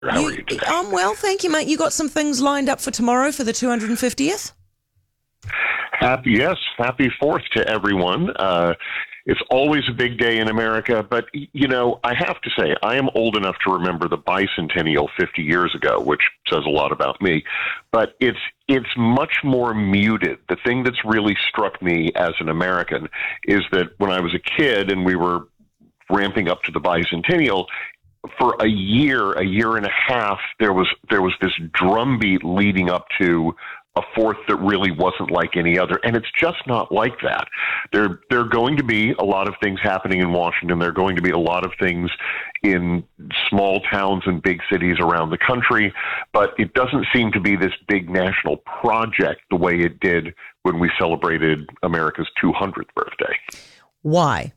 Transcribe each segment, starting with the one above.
How are you today? I'm well, thank you, mate. You got some things lined up for tomorrow for the 250th? Happy 4th to everyone. It's always a big day in America, but, I have to say, I am old enough to remember the bicentennial 50 years ago, which says a lot about me, but it's much more muted. The thing that's really struck me as an American is that when I was a kid and we were ramping up to the bicentennial, for a year and a half, there was this drumbeat leading up to a fourth that really wasn't like any other. And it's just not like that. There are going to be a lot of things happening in Washington. There are going to be a lot of things in small towns and big cities around the country, but it doesn't seem to be this big national project the way it did when we celebrated America's 200th birthday. Why?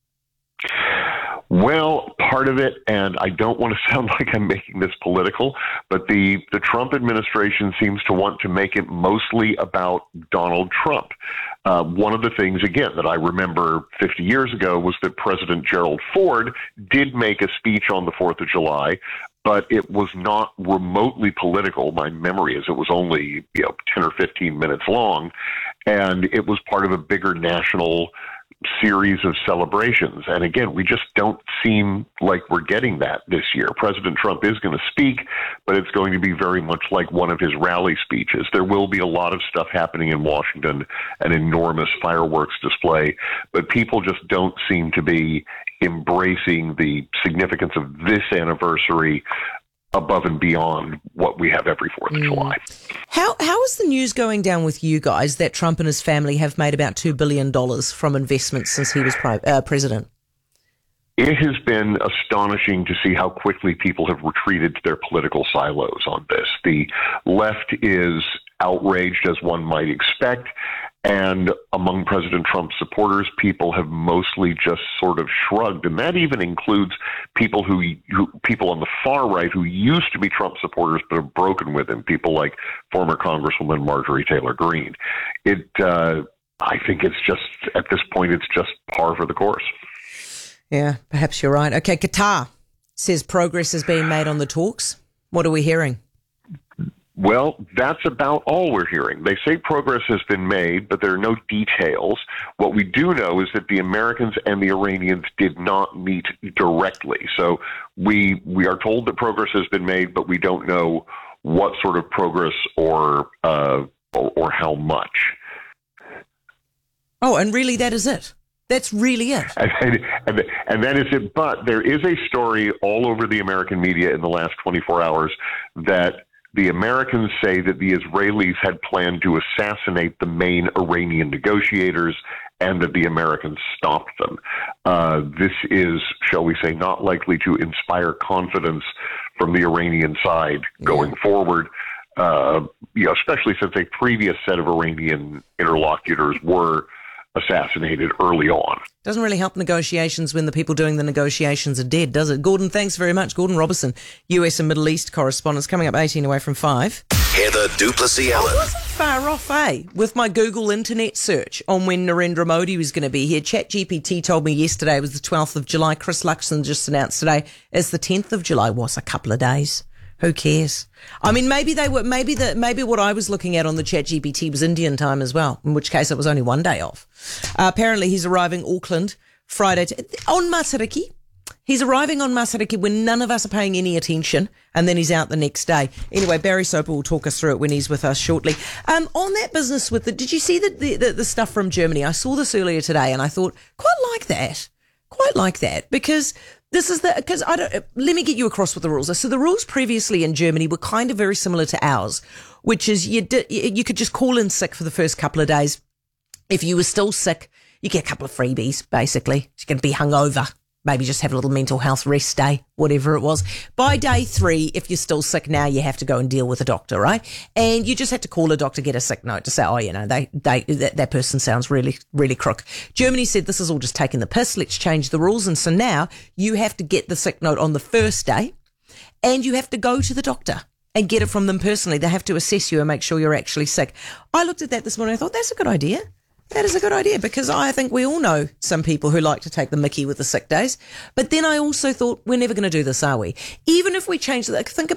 Well, part of it, and I don't want to sound like I'm making this political, but the Trump administration seems to want to make it mostly about Donald Trump. One of the things, again, that I remember 50 years ago was that President Gerald Ford did make a speech on the 4th of July, but it was not remotely political. My memory is it was only 10 or 15 minutes long, and it was part of a bigger national series of celebrations. And again, we just don't seem like we're getting that this year. President Trump is going to speak, but it's going to be very much like one of his rally speeches. There will be a lot of stuff happening in Washington, an enormous fireworks display, but people just don't seem to be embracing the significance of this anniversary above and beyond what we have every 4th of July. How is the news going down with you guys that Trump and his family have made about $2 billion from investments since he was president? It has been astonishing to see how quickly people have retreated to their political silos on this. The left is outraged, as one might expect, and among President Trump's supporters, people have mostly just sort of shrugged, and that even includes people people on the far right who used to be Trump supporters but have broken with him. People like former Congresswoman Marjorie Taylor Greene. I think it's just at this point, it's just par for the course. Yeah, perhaps you're right. Okay, Qatar says progress is being made on the talks. What are we hearing? Well, that's about all we're hearing. They say progress has been made, but there are no details. What we do know is that the Americans and the Iranians did not meet directly. So we are told that progress has been made, but we don't know what sort of progress or how much. Oh, and really that is it. That's really it. And that is it. But there is a story all over the American media in the last 24 hours that the Americans say that the Israelis had planned to assassinate the main Iranian negotiators and that the Americans stopped them. This is, shall we say, not likely to inspire confidence from the Iranian side going forward, especially since a previous set of Iranian interlocutors were assassinated early on. Doesn't really help negotiations when the people doing the negotiations are dead, does it? Gordon, thanks very much. Gordon Robertson, US and Middle East correspondent, coming up 18 away from 5. Heather du Plessis-Allen. I wasn't far off, with my Google internet search on when Narendra Modi was going to be here. ChatGPT told me yesterday it was the 12th of July. Chris Luxon just announced today it's the 10th of July. Was a couple of days. Who cares? I mean, maybe what I was looking at on the ChatGPT was Indian time as well, in which case it was only one day off. Apparently he's arriving Auckland Friday on Matariki. He's arriving on Matariki when none of us are paying any attention, and then he's out the next day. Anyway, Barry Soper will talk us through it when he's with us shortly. On that business did you see the stuff from Germany? I saw this earlier today and I thought, quite like that, because let me get you across with the rules. So the rules previously in Germany were kind of very similar to ours, which is you could just call in sick for the first couple of days. If you were still sick, you get a couple of freebies, basically. You're going to be hungover. Maybe just have a little mental health rest day, whatever it was. By day 3, if you're still sick now, you have to go and deal with a doctor, right? And you just have to call a doctor, get a sick note to say, that person sounds really, really crook. Germany said this is all just taking the piss. Let's change the rules. And so now you have to get the sick note on the first day and you have to go to the doctor and get it from them personally. They have to assess you and make sure you're actually sick. I looked at that this morning. I thought that's a good idea. That is a good idea, because I think we all know some people who like to take the mickey with the sick days. But then I also thought, we're never going to do this, are we? Even if we change that, think